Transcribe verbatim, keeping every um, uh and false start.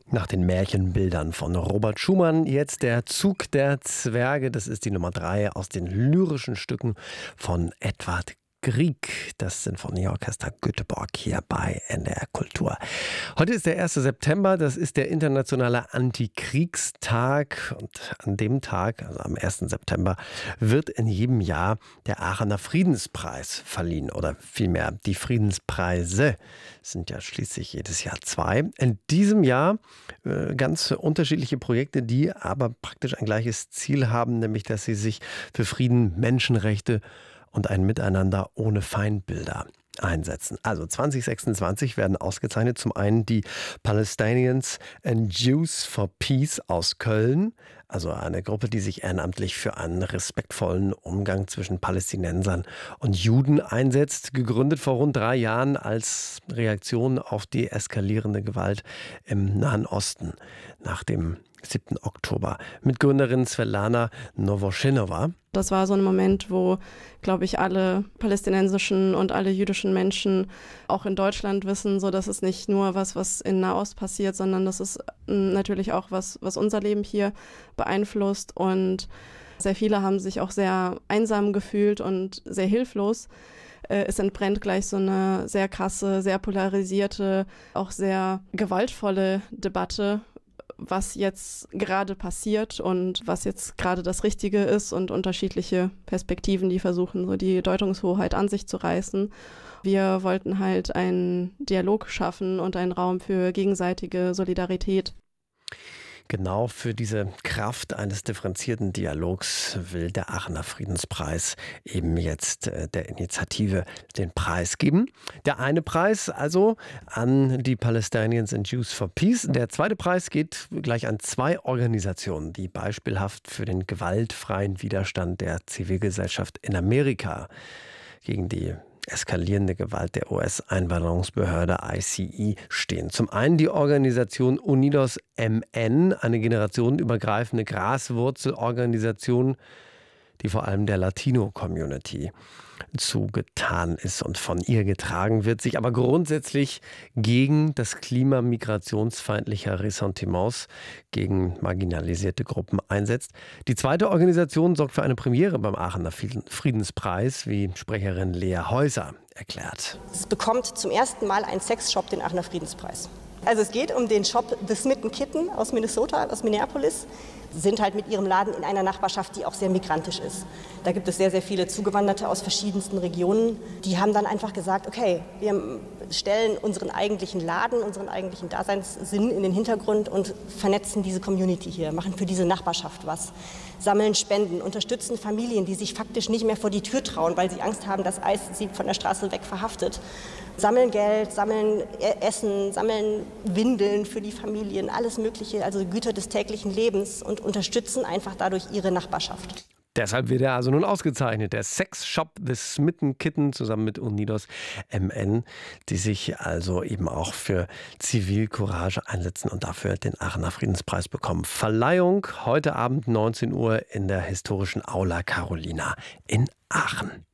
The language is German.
Nach den Märchenbildern von Robert Schumann jetzt der Zug der Zwerge. Das ist die Nummer drei aus den lyrischen Stücken von Edvard Grieg, das Sinfonieorchester Göteborg hier bei N D R Kultur. Heute ist der erste September, das ist der internationale Antikriegstag. Und an dem Tag, also am ersten September, wird in jedem Jahr der Aachener Friedenspreis verliehen. Oder vielmehr die Friedenspreise. Es sind ja schließlich jedes Jahr zwei. In diesem Jahr äh, ganz unterschiedliche Projekte, die aber praktisch ein gleiches Ziel haben, nämlich dass sie sich für Frieden, Menschenrechte und ein Miteinander ohne Feindbilder einsetzen. Also zwanzig sechsundzwanzig werden ausgezeichnet zum einen die Palestinians and Jews for Peace aus Köln, also eine Gruppe, die sich ehrenamtlich für einen respektvollen Umgang zwischen Palästinensern und Juden einsetzt, gegründet vor rund drei Jahren als Reaktion auf die eskalierende Gewalt im Nahen Osten nach dem siebten Oktober. Mitgründerin Svetlana Novoschenova. Das war so ein Moment, wo, glaube ich, alle palästinensischen und alle jüdischen Menschen auch in Deutschland wissen, so dass es nicht nur was, was in Nahost passiert, sondern das ist natürlich auch was, was unser Leben hier beeinflusst. Und sehr viele haben sich auch sehr einsam gefühlt und sehr hilflos. Es entbrennt gleich so eine sehr krasse, sehr polarisierte, auch sehr gewaltvolle Debatte, was jetzt gerade passiert und was jetzt gerade das Richtige ist und unterschiedliche Perspektiven, die versuchen, so die Deutungshoheit an sich zu reißen. Wir wollten halt einen Dialog schaffen und einen Raum für gegenseitige Solidarität. Genau für diese Kraft eines differenzierten Dialogs will der Aachener Friedenspreis eben jetzt der Initiative den Preis geben. Der eine Preis also an die Palestinians and Jews for Peace. Der zweite Preis geht gleich an zwei Organisationen, die beispielhaft für den gewaltfreien Widerstand der Zivilgesellschaft in Amerika gegen die eskalierende Gewalt der U S-Einwanderungsbehörde I C E stehen. Zum einen die Organisation Unidos M N, eine generationenübergreifende Graswurzelorganisation, die vor allem der Latino-Community zugetan ist und von ihr getragen wird, sich aber grundsätzlich gegen das Klima migrationsfeindlicher Ressentiments gegen marginalisierte Gruppen einsetzt. Die zweite Organisation sorgt für eine Premiere beim Aachener Friedenspreis, wie Sprecherin Lea Häuser erklärt. Es bekommt zum ersten Mal ein Sexshop den Aachener Friedenspreis. Also es geht um den Shop The Smitten Kitten aus Minnesota, aus Minneapolis. Sie sind halt mit ihrem Laden in einer Nachbarschaft, die auch sehr migrantisch ist. Da gibt es sehr, sehr viele Zugewanderte aus verschiedensten Regionen. Die haben dann einfach gesagt, okay, wir stellen unseren eigentlichen Laden, unseren eigentlichen Daseinssinn in den Hintergrund und vernetzen diese Community hier, machen für diese Nachbarschaft was, sammeln Spenden, unterstützen Familien, die sich faktisch nicht mehr vor die Tür trauen, weil sie Angst haben, dass ICE sie von der Straße weg verhaftet. Sammeln Geld, sammeln Essen, sammeln Windeln für die Familien, alles Mögliche, also Güter des täglichen Lebens und unterstützen einfach dadurch ihre Nachbarschaft. Deshalb wird er also nun ausgezeichnet, der Sexshop The Smitten Kitten zusammen mit Unidos M N, die sich also eben auch für Zivilcourage einsetzen und dafür den Aachener Friedenspreis bekommen. Verleihung heute Abend neunzehn Uhr in der historischen Aula Carolina in Aachen.